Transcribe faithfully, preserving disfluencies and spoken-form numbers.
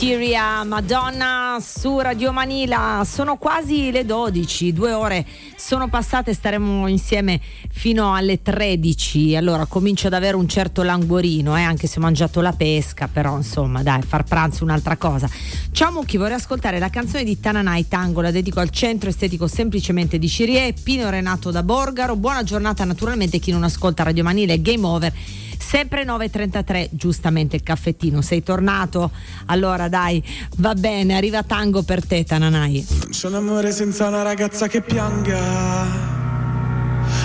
Siria, Madonna su Radio Manila. Sono quasi le dodici, due ore sono passate, staremo insieme fino alle tredici. Allora comincio ad avere un certo languorino, eh, anche se ho mangiato la pesca, però insomma dai, far pranzo è un'altra cosa. Ciao Mucchi, vorrei ascoltare la canzone di Tananai, Tango, la dedico al centro estetico semplicemente di Cirie, Pino Renato da Borgaro. Buona giornata naturalmente chi non ascolta Radio Manila e Game Over. Sempre nove e trentatré, giustamente il caffettino, sei tornato? Allora dai, va bene, arriva Tango per te, Tananai. Non c'è un amore senza una ragazza che pianga,